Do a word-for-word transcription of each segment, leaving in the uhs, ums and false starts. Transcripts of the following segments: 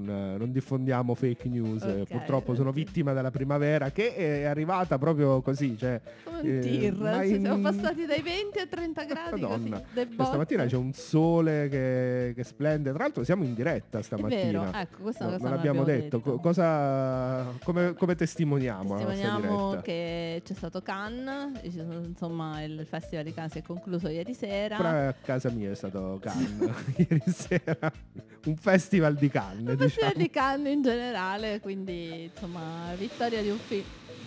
non diffondiamo fake news. Okay. Purtroppo sono vittima della primavera che è arrivata proprio così, cioè, come un eh, tir, ma ci in- siamo passati dai venti a trenta gradi Madonna. così, dei Cioè, stamattina botti. c'è un sole che, che splende. Tra l'altro siamo in diretta È stamattina. vero, ecco, questa è No, una cosa non non abbiamo abbiamo detto, detto. Co- cosa, come, come testimoniamo la nostra Testimoniamo diretta. che c'è stato Cannes, ci sono- insomma il Festival di Cannes si è concluso ieri sera. Pure a casa mia è stato Cannes ieri sera, un festival di Cannes, Il Festival diciamo. di Cannes in generale, quindi insomma vittoria di un film.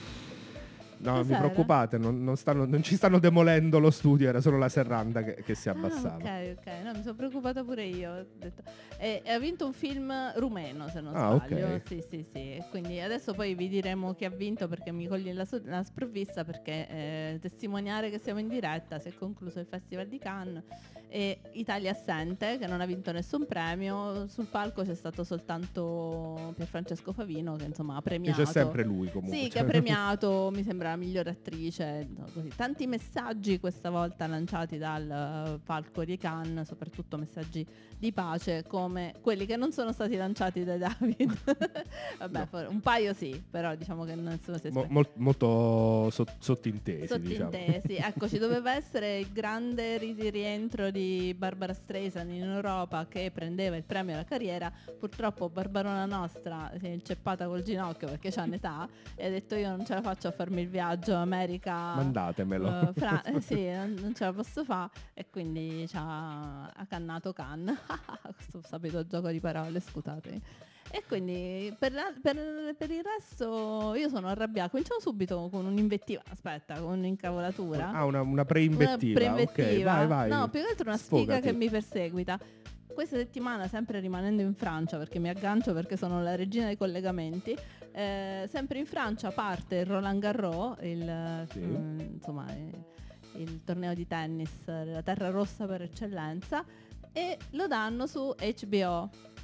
No, mi Cos'era? preoccupate, non, non stanno- non ci stanno demolendo lo studio, era solo la serranda che, che si abbassava. Ah, ok, ok, no, mi sono preoccupata pure io. Ho detto. E, e ha vinto un film rumeno, se non Ah, sbaglio. ok. Sì, sì, sì. Quindi adesso poi vi diremo chi ha vinto perché mi coglie la, so- la sprovvista perché eh, testimoniare che siamo in diretta, si è concluso il Festival di Cannes e Italia assente, che non ha vinto nessun premio. Sul palco c'è stato soltanto Pierfrancesco Favino che insomma ha Che premiato. c'è sempre lui comunque. Sì, che cioè. ha premiato, mi sembra, la migliore attrice. No, così. Tanti messaggi questa volta lanciati dal eh, palco di Cannes, soprattutto messaggi di pace come quelli che non sono stati lanciati da David. Vabbè, No. for- un paio sì, però diciamo che nessuno si è Mo- espresso. mol- molto so- sottintesi, diciamo. Sottintesi, ecco, ci doveva essere il grande ri- rientro di Barbara Streisand in Europa che prendeva il premio alla carriera. Purtroppo Barbarona Nostra si è inceppata col ginocchio perché c'ha un'età e ha detto io non ce la faccio a farmi il viaggio America. Mandatemelo. eh, Fra- eh, sì, non, non ce la posso fare e quindi ci ha, ha cannato Cannes. Questo sapete gioco di parole, scusatemi. E quindi per, la- per- per il resto io sono arrabbiata. Cominciamo subito con un'invettiva. Aspetta, con un'incavolatura. Ah, una, una preinvettiva. Una Ok, preinvettiva. vai, vai. No, più che altro una sfiga Sfogati. che mi perseguita. Questa settimana, sempre rimanendo in Francia, perché mi aggancio perché sono la regina dei collegamenti, eh, sempre in Francia parte il Roland Garros, il, Sì. mm, insomma, eh, il torneo di tennis, eh, la terra rossa per eccellenza, e lo danno su H B O.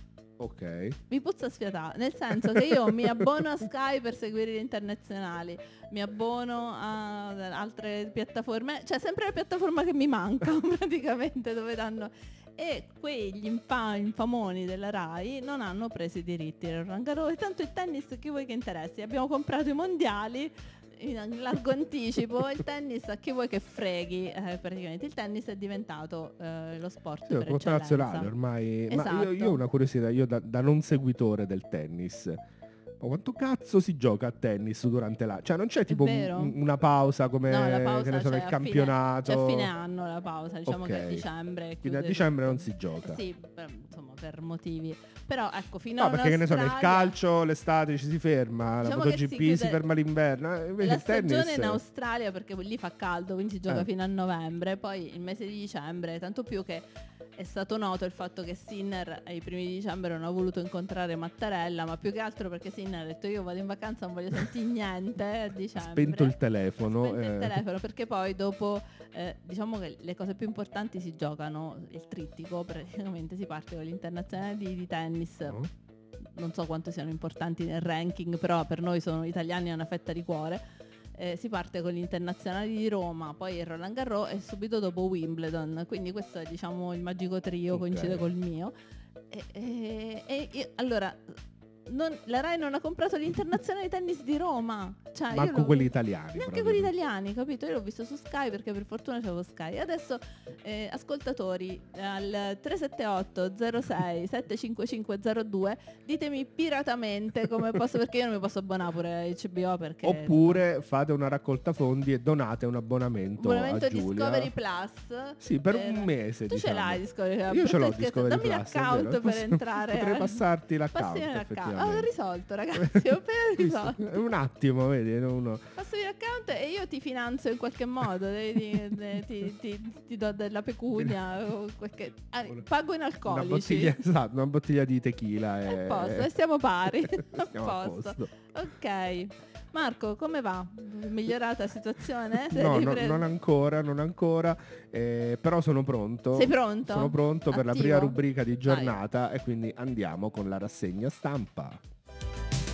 Ok. Mi puzza sfiatare, nel senso che io mi abbono a Sky per seguire gli internazionali, mi abbono a altre piattaforme, cioè sempre la piattaforma che mi manca praticamente dove danno, e quegli infa- infamoni della Rai non hanno preso i diritti del Roland Garros e tanto il tennis chi vuoi che interessi, abbiamo comprato i mondiali in largo anticipo, il tennis a chi vuoi che freghi, eh, praticamente il tennis è diventato eh, lo sport Sì, è per sport eccellenza. nazionale ormai. Ma io, io Esatto. ho una curiosità, io da, da non seguitore del tennis. Ma quanto cazzo si gioca a tennis durante la... Cioè non c'è tipo un- vero? un- una pausa come No, la pausa che ne so, c'è nel a campionato? Fine, c'è a fine anno la pausa, diciamo Ok. che a dicembre Quindi a chiude dicembre tutto. non si gioca. Eh sì, per, insomma, per motivi. Però ecco, fino No, a perché che ne so, nel Australia- calcio l'estate ci si ferma, Diciamo la che si MotoGP si, chiude ferma l'inverno, eh, invece la il tennis... stagione in Australia perché lì fa caldo, quindi si gioca Eh. fino a novembre, poi il mese di dicembre, tanto più che è stato noto il fatto che Sinner ai primi di dicembre non ha voluto incontrare Mattarella, ma più che altro perché Sinner ha detto io vado in vacanza, non voglio sentire niente a dicembre. Spento il telefono. Spento il eh. telefono perché poi dopo eh, diciamo che le cose più importanti si giocano, il trittico praticamente si parte con l'internazionale di, di tennis. No? Non so quanto siano importanti nel ranking, però per noi sono italiani, è una fetta di cuore. Eh, si parte con gli internazionali di Roma, poi il Roland Garros e subito dopo Wimbledon, quindi questo è diciamo il magico trio, Ok. coincide col mio. E, e- e io- allora, non- la Rai non ha comprato l'internazionale di tennis di Roma, cioè, io Manco l'ho- quelli italiani. neanche proprio. quelli italiani, capito? Io l'ho visto su Sky perché per fortuna c'avevo Sky. Adesso eh, ascoltatori al tre sette otto zero sei sette cinque cinque zero due ditemi piratamente come posso, perché io non mi posso abbonare pure a H B O perché Oppure fate una raccolta fondi e donate un abbonamento, abbonamento a Giulia. Discovery Plus. Sì, per un mese, Tu diciamo. ce l'hai Discovery Plus? Io ce l'ho Perché Discovery dammi Plus, è l'account vero. per Posso- entrare. Potrei passarti l'account, Passami l'account. effettivamente. Ah, ho risolto ragazzi, ho appena risolto. Un attimo, vedi, uno... Passami l'account e io ti finanzio in qualche modo, ti, ti- ti- ti- ti do della pecunia, o qualche- ah, pago in Una alcolici. bottiglia, esatto, una bottiglia di tequila. È E... a posto, e siamo pari. A Siamo a posto. posto. Ok. Marco, come va? Migliorata la situazione? Sei No, no, ripre- non ancora, non ancora, eh, però sono pronto. Sei pronto? Sono pronto per la Attivo? prima rubrica di Vai. giornata e quindi andiamo con la rassegna stampa.